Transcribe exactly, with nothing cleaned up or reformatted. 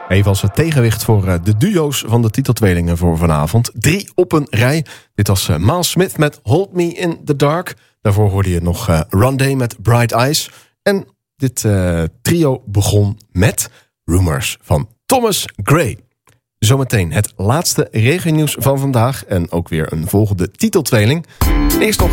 Even als tegenwicht voor de duo's van de titeltweelingen voor vanavond. Drie op een rij. Dit was Miles Smith met Hold Me in the Dark. Daarvoor hoorde je nog uh, Rondé met Bright Eyes. En dit uh, trio begon met Rumors van Thomas Gray. Zometeen het laatste regionieuws van vandaag. En ook weer een volgende titeltweeling. Eerst nog